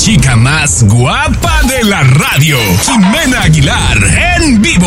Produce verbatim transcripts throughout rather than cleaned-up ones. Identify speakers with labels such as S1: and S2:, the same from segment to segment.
S1: chica más guapa de la radio, Jimena Aguilar, en vivo.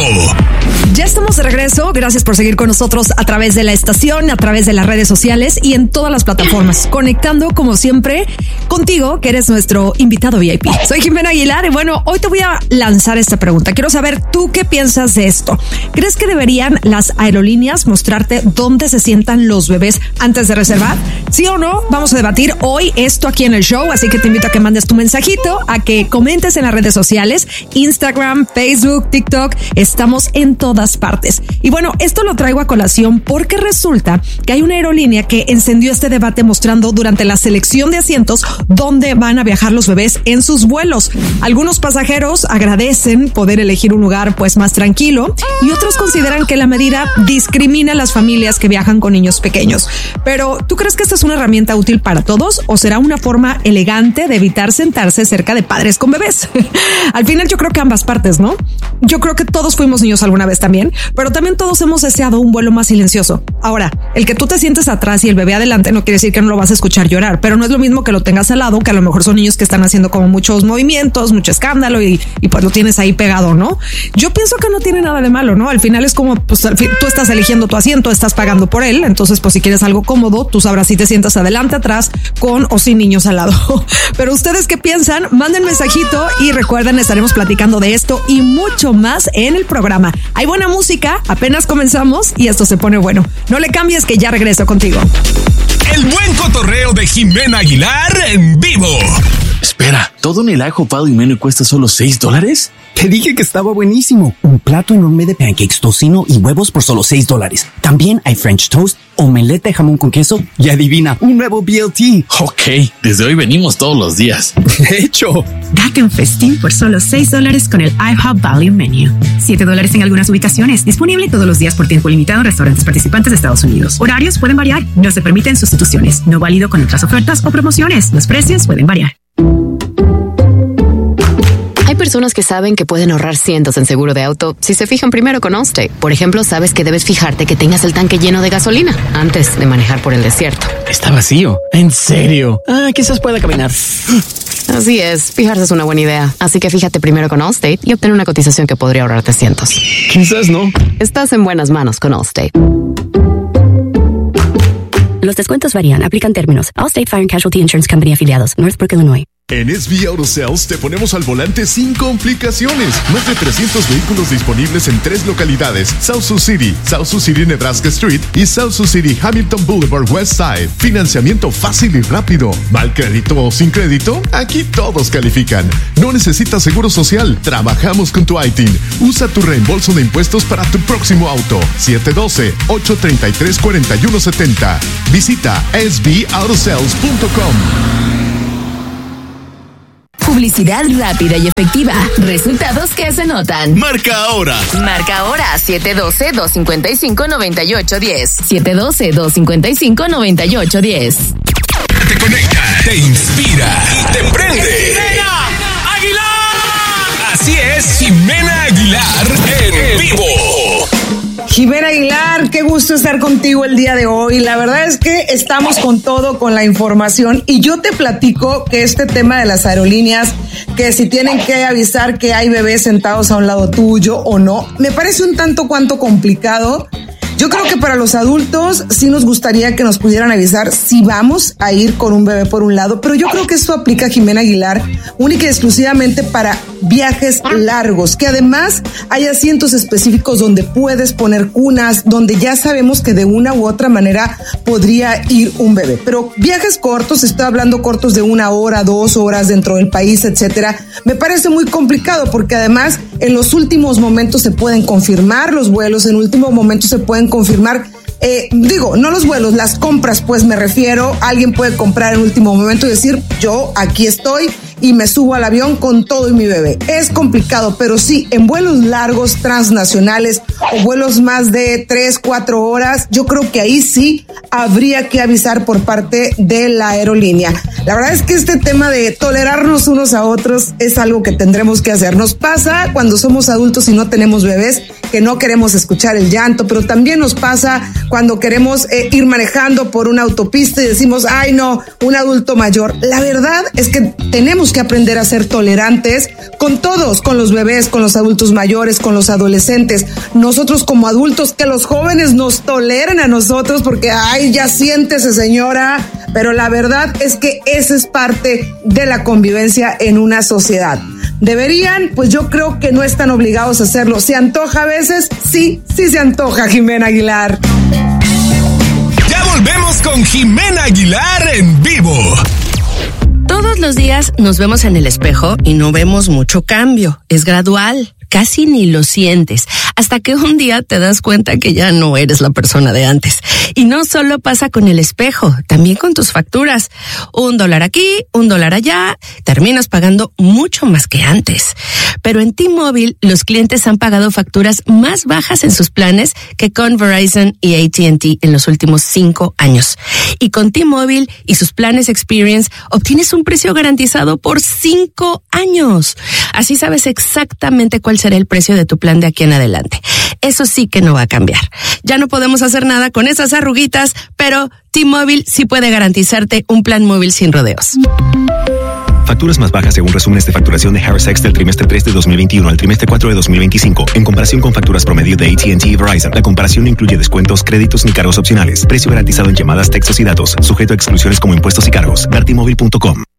S2: Ya estamos de regreso. Gracias por seguir con nosotros a través de la estación, a través de las redes sociales y en todas las plataformas. Conectando, como siempre, contigo, que eres nuestro invitado V I P. Soy Jimena Aguilar y bueno, hoy te voy a lanzar esta pregunta. Quiero saber tú qué piensas de esto. ¿Crees que deberían las aerolíneas mostrarte dónde se sientan los bebés antes de reservar? ¿Sí o no? Vamos a debatir hoy esto aquí en el show, así que te invito a que mandes tu mensajito, a que comentes en las redes sociales, Instagram, Facebook, TikTok. Estamos en todas partes. Y bueno, esto lo traigo a colación porque resulta que hay una aerolínea que encendió este debate mostrando durante la selección de asientos dónde van a viajar los bebés en sus vuelos. Algunos pasajeros agradecen poder elegir un lugar pues más tranquilo y otros consideran que la medida discrimina a las familias que viajan con niños pequeños. Pero ¿tú crees que esta es una herramienta útil para todos o será una forma elegante de evitar sentarse cerca de padres con bebés? Al final yo creo que ambas partes, ¿no? Yo creo que todos fuimos niños alguna vez también, pero también todos hemos deseado un vuelo más silencioso. Ahora, el que tú te sientes atrás y el bebé adelante no quiere decir que no lo vas a escuchar llorar, pero no es lo mismo que lo tengas al lado, que a lo mejor son niños que están haciendo como muchos movimientos, mucho escándalo y, y pues lo tienes ahí pegado, ¿no? Yo pienso que no tiene nada de malo, ¿no? Al final es como, pues al fin, tú estás eligiendo tu asiento, estás pagando por él, entonces pues si quieres algo cómodo, tú sabrás si te sientas adelante, atrás, con o sin niños al lado. Pero ustedes qué piensan, manden mensajito y recuerden, estaremos platicando de esto y mucho más en el programa. Hay buena música, apenas comenzamos y esto se pone bueno. No le cambies que ya regreso contigo.
S1: El buen cotorreo de Jimena Aguilar en vivo.
S3: Espera, ¿todo en el IHOP Value Menu cuesta solo seis dólares?
S4: Te dije que estaba buenísimo. Un plato enorme de pancakes, tocino y huevos por solo seis dólares. También hay French toast, omelette de jamón con queso y adivina, un nuevo B L T.
S3: Ok, desde hoy venimos todos los días.
S4: De hecho,
S5: date un festín por solo seis dólares con el IHOP Value Menu. siete dólares en algunas ubicaciones. Disponible todos los días por tiempo limitado en restaurantes participantes de Estados Unidos. Horarios pueden variar. No se permiten sustituciones. No válido con otras ofertas o promociones. Los precios pueden variar.
S6: Hay personas que saben que pueden ahorrar cientos en seguro de auto si se fijan primero con Allstate. Por ejemplo, sabes que debes fijarte que tengas el tanque lleno de gasolina antes de manejar por el desierto.
S3: Está vacío. ¿En serio? Ah, quizás pueda caminar.
S6: Así es, fijarse es una buena idea. Así que fíjate primero con Allstate y obtén una cotización que podría ahorrarte cientos.
S3: Quizás no.
S6: Estás en buenas manos con Allstate.
S7: Los descuentos varían. Aplican términos. Allstate Fire and Casualty Insurance Company afiliados. Northbrook, Illinois.
S8: En S B Auto Sales te ponemos al volante sin complicaciones. Más de trescientos vehículos disponibles en tres localidades: South Sioux City, South Sioux City Nebraska Street y South Sioux City Hamilton Boulevard West Side. Financiamiento fácil y rápido. ¿Mal crédito o sin crédito? Aquí todos califican. No necesitas seguro social. Trabajamos con tu I T I N. Usa tu reembolso de impuestos para tu próximo auto. siete uno dos, ocho tres tres, cuatro uno siete cero. Visita S B auto sales punto com.
S9: Publicidad rápida y efectiva. Resultados que se notan.
S1: Marca ahora.
S9: Marca ahora siete uno dos, dos cinco cinco, nueve ocho uno cero. siete uno dos, dos cinco cinco, nueve ocho uno cero.
S1: Te conecta, te inspira y te prende.
S10: ¡Jimena Aguilar!
S1: Así es, Jimena Aguilar en vivo.
S11: Jimena Aguilar, qué gusto estar contigo el día de hoy. La verdad es que estamos con todo, con la información, y yo te platico que este tema de las aerolíneas, que si tienen que avisar que hay bebés sentados a un lado tuyo o no, me parece un tanto cuanto complicado. Yo creo que para los adultos sí nos gustaría que nos pudieran avisar si vamos a ir con un bebé por un lado, pero yo creo que esto aplica, Jimena Aguilar, única y exclusivamente para viajes largos, que además hay asientos específicos donde puedes poner cunas, donde ya sabemos que de una u otra manera podría ir un bebé. Pero viajes cortos, estoy hablando cortos de una hora, dos horas dentro del país, etcétera, me parece muy complicado porque además en los últimos momentos se pueden confirmar los vuelos, en último momento se pueden confirmar, eh, digo, no los vuelos, las compras, pues me refiero, alguien puede comprar en último momento y decir, yo aquí estoy y me subo al avión con todo y mi bebé. Es complicado, pero sí, en vuelos largos, transnacionales o vuelos más de tres, cuatro horas, yo creo que ahí sí habría que avisar por parte de la aerolínea. La verdad es que este tema de tolerarnos unos a otros es algo que tendremos que hacer. Nos pasa cuando somos adultos y no tenemos bebés, que no queremos escuchar el llanto, pero también nos pasa cuando queremos eh, ir manejando por una autopista y decimos, ay no, un adulto mayor. La verdad es que tenemos que aprender a ser tolerantes con todos, con los bebés, con los adultos mayores, con los adolescentes. Nosotros como adultos, que los jóvenes nos toleren a nosotros porque, ay, ya siéntese señora, pero la verdad es que esa es parte de la convivencia en una sociedad. ¿Deberían? Pues yo creo que no están obligados a hacerlo. ¿Se antoja a veces? Sí, sí se antoja, Jimena Aguilar.
S1: Ya volvemos con Jimena Aguilar en vivo.
S12: Todos los días nos vemos en el espejo y no vemos mucho cambio. Es gradual. Casi ni lo sientes, hasta que un día te das cuenta que ya no eres la persona de antes. Y no solo pasa con el espejo, también con tus facturas. Un dólar aquí, un dólar allá, terminas pagando mucho más que antes. Pero en T-Mobile, los clientes han pagado facturas más bajas en sus planes que con Verizon y A T and T en los últimos cinco años. Y con T-Mobile y sus planes Experience, obtienes un precio garantizado por cinco años. Así sabes exactamente cuál será el precio de tu plan de aquí en adelante. Eso sí que no va a cambiar. Ya no podemos hacer nada con esas arruguitas, pero T-Mobile sí puede garantizarte un plan móvil sin rodeos.
S13: Facturas más bajas según resúmenes de facturación de Harris X del trimestre tres de dos mil veintiuno al trimestre cuatro de dos mil veinticinco. En comparación con facturas promedio de A T and T y Verizon, la comparación no incluye descuentos, créditos ni cargos opcionales. Precio garantizado en llamadas, textos y datos. Sujeto a exclusiones como impuestos y cargos. ver t mobile punto com.